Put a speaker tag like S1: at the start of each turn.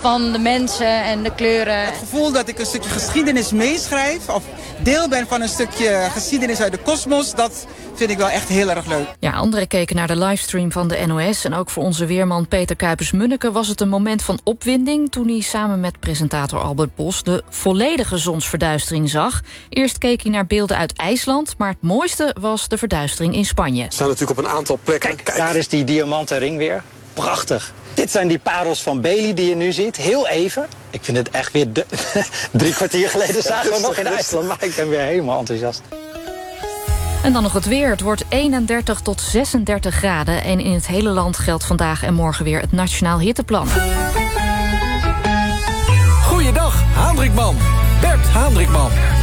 S1: van de mensen en de kleuren.
S2: Het gevoel dat ik een stukje geschiedenis meeschrijf, of deel ben van een stukje geschiedenis uit de kosmos, dat vind ik wel echt heel erg leuk.
S3: Ja, anderen keken naar de livestream van de NOS. En ook voor onze weerman Peter Kuipers-Munneke was het een moment van opwinding toen hij samen met presentator Albert Bos de volledige zonsverduistering zag. Eerst keek hij naar beelden uit IJsland, maar het mooiste was de verduistering in Spanje.
S4: We staan natuurlijk op een aantal plekken.
S5: Kijk, daar is die diamanten ring weer. Prachtig. Dit zijn die parels van Bailey die je nu ziet. Heel even. Ik vind het echt weer 3 kwartier geleden zagen we nog in IJsland. Maar ik ben weer helemaal enthousiast.
S3: En dan nog het weer. Het wordt 31 tot 36 graden. En in het hele land geldt vandaag en morgen weer het Nationaal Hitteplan.
S6: Goeiedag, Haandrikman. Bert Haandrikman.